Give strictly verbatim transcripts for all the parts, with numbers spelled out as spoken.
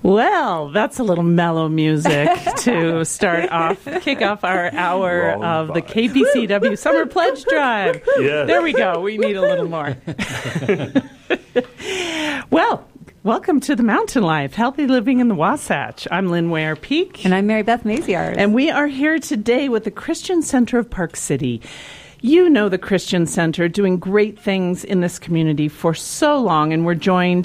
Well, that's a little mellow music to start off, kick off our hour Wrong of the vibe. K P C W Summer Pledge Drive. Yes. There we go. We need a little more. Well, welcome to the Mountain Life, Healthy Living in the Wasatch. I'm Lynn Ware Peak. And I'm Mary Beth Maziarz. And we are here today with the Christian Center of Park City. You know the Christian Center doing great things in this community for so long, and we're joined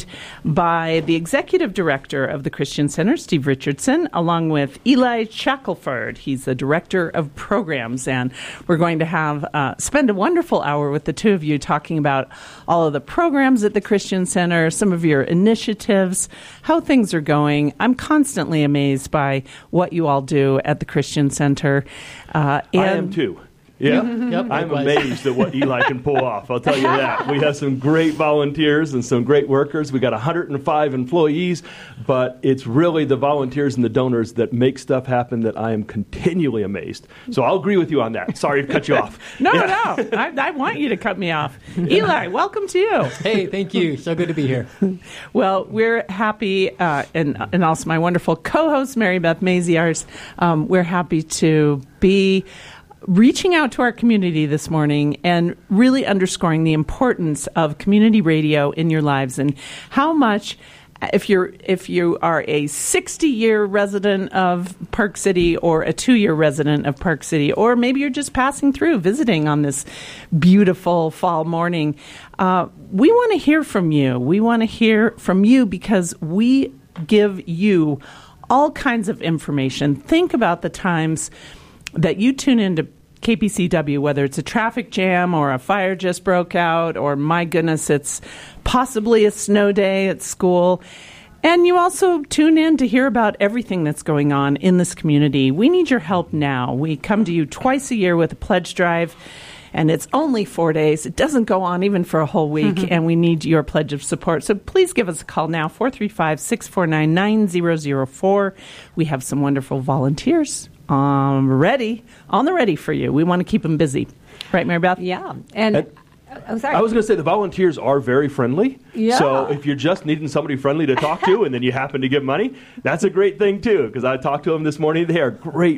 by the Executive Director of the Christian Center, Steve Richardson, along with Eli Shackelford. He's the Director of Programs, and we're going to have uh, spend a wonderful hour with the two of you talking about all of the programs at the Christian Center, some of your initiatives, how things are going. I'm constantly amazed by what you all do at the Christian Center. Uh, and I am too. Yeah, Yep, I'm likewise. amazed at what Eli can pull off. I'll tell you that. We have some great volunteers and some great workers. We got one hundred five employees, but it's really the volunteers and the donors that make stuff happen that I am continually amazed. So I'll agree with you on that. Sorry to cut you off. No, Yeah. no, I, I want you to cut me off. Eli, welcome to you. Hey, thank you. So good to be here. Well, we're happy, uh, and, and also my wonderful co-host, Mary Beth Maziarz. Um, we're happy to be reaching out to our community this morning and really underscoring the importance of community radio in your lives and how much, if you're if you are a sixty-year resident of Park City or a two-year resident of Park City, or maybe you're just passing through, visiting on this beautiful fall morning, uh, we want to hear from you. We want to hear from you because we give you all kinds of information. Think about the times that you tune into K P C W, whether it's a traffic jam or a fire just broke out, or my goodness, it's possibly a snow day at school. And you also tune in to hear about everything that's going on in this community. We need your help now. We come to you twice a year with a pledge drive, and it's only four days. It doesn't go on even for a whole week, mm-hmm. and we need your pledge of support. So please give us a call now, four three five, six four nine, nine zero zero four. We have some wonderful volunteers um, ready, on the ready for you. We want to keep them busy. Right, Mary Beth? Yeah. And, And- oh, sorry. I was going to say the volunteers are very friendly. Yeah. So if you're just needing somebody friendly to talk to and then you happen to give money, that's a great thing too, because I talked to them this morning. They are great